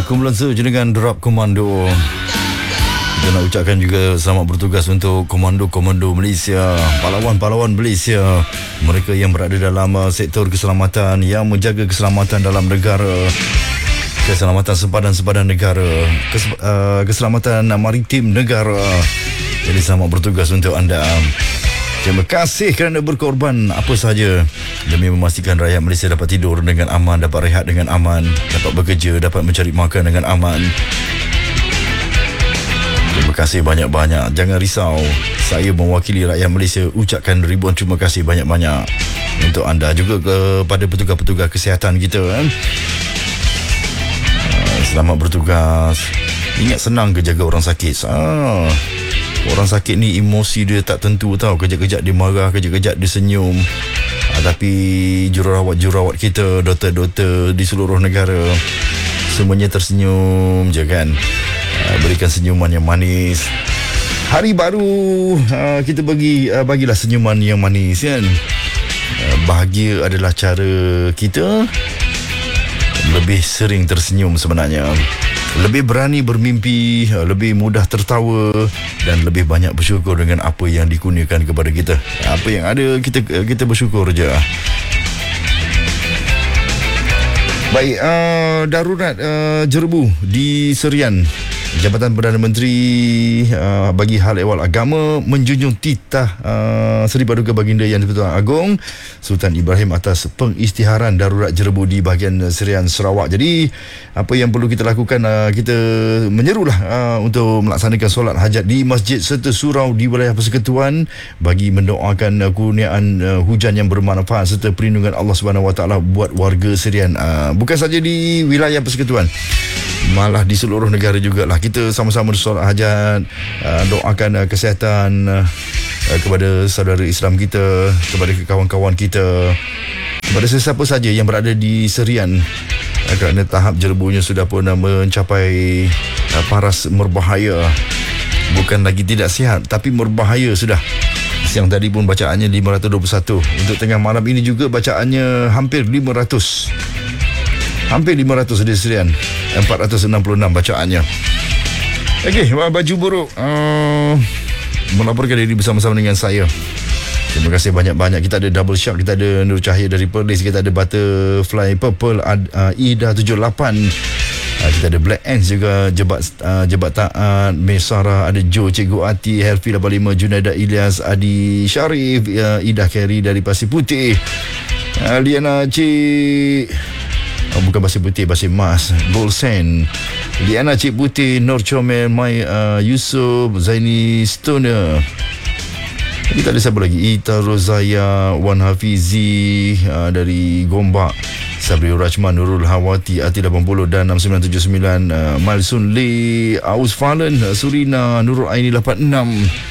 Kumpulan Search dengan Drop Komando. Kita nak ucapkan juga selamat bertugas untuk komando-komando Malaysia, pahlawan-pahlawan Malaysia, mereka yang berada dalam sektor keselamatan, yang menjaga keselamatan dalam negara, keselamatan sempadan-sempadan negara, keselamatan maritim negara. Jadi selamat bertugas untuk anda. Terima kasih kerana berkorban apa sahaja demi memastikan rakyat Malaysia dapat tidur dengan aman, dapat rehat dengan aman, dapat bekerja, dapat mencari makan dengan aman. Terima kasih banyak-banyak. Jangan risau, saya mewakili rakyat Malaysia ucapkan ribuan terima kasih banyak-banyak untuk anda, juga kepada petugas-petugas kesihatan kita. Selamat bertugas. Ingat, senang ke jaga orang sakit? Orang sakit ni emosi dia tak tentu tau. Kejap-kejap dia marah, kejap-kejap dia senyum. Tapi jururawat-jururawat kita, doktor-doktor di seluruh negara, semuanya tersenyum je kan. Berikan senyuman yang manis. Hari baru, kita bagilah senyuman yang manis kan. Bahagia adalah cara kita lebih sering tersenyum sebenarnya. Lebih berani bermimpi, lebih mudah tertawa dan lebih banyak bersyukur dengan apa yang dikurniakan kepada kita. Apa yang ada, kita bersyukur je. Baik, darurat Jerebu di Serian. Jabatan Perdana Menteri bagi hal ehwal agama menjunjung titah Seri Paduka Baginda Yang di-Pertuan Agong Sultan Ibrahim atas pengisytiharan darurat Jerebu di bahagian Serian Sarawak. Jadi apa yang perlu kita lakukan, kita menyerulah untuk melaksanakan solat hajat di Masjid serta surau di wilayah Persekutuan bagi mendoakan kurniaan hujan yang bermanfaat serta perlindungan Allah Subhanahu Wa Taala buat warga Serian. Bukan saja di wilayah Persekutuan, malah di seluruh negara jugalah. Kita sama-sama solat hajat, doakan kesihatan kepada saudara Islam kita, kepada kawan-kawan kita, kepada sesiapa saja yang berada di Serian, kerana tahap Jerebunya sudah pun mencapai paras merbahaya. Bukan lagi tidak sihat, tapi merbahaya sudah. Siang tadi pun bacaannya 521. Untuk tengah malam ini juga bacaannya hampir 500. Hampir 500 di Serian. 466 bacaannya. Okey, baju buruk melaporkan diri bersama-sama dengan saya. Terima kasih banyak-banyak. Kita ada Double Shark, kita ada Nur Cahaya dari Perlis, kita ada Butterfly Purple, Ida 78, kita ada Black Ants juga, Jebat Taat, Mesara, ada Joe, Cikgu Ati, Helfi 85, Junaida Ilyas, Adi Syarif, Ida Carey dari Pasir Putih, Liana Cik, bukan Pasir Putih, Pasir Mas, Golsen, Liana Cik Putih, Nur Comel, Mai Yusuf, Zaini Stoner. Kita ada siapa lagi? Ita Rozaya, Wan Hafizi dari Gombak, Sabri Rajman, Nurul Hawati, Ati 80 dan 6979, Malsun Lee, Aus Falen, Surina, Nurul Aini 86.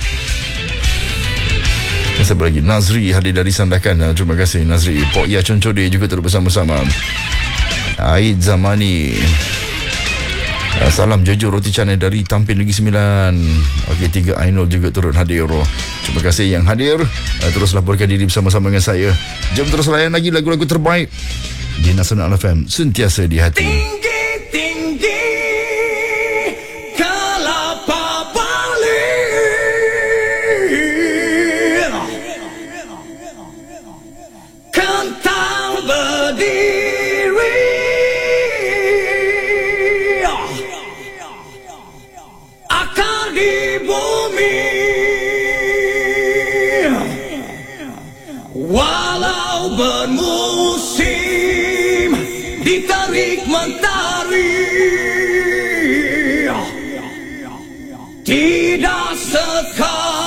Siapa lagi? Nazri hadir dari Sandakan. Terima kasih Nazri. Pok Ya Concode juga turut bersama-sama. Aid Zamani, salam Jojo Roti Canai dari Tampin Negeri Sembilan. Okey, 3 Ainul juga turut hadir. Terima kasih yang hadir. Terus laporkan diri bersama-sama dengan saya. Jom terus layan lagi lagu-lagu terbaik di Nasional FM, sentiasa di hati. Tinggi-tinggi kelapa Bali, kental berdiri, akar di bumi, walau bermusim ditarik mentari, tidak sekali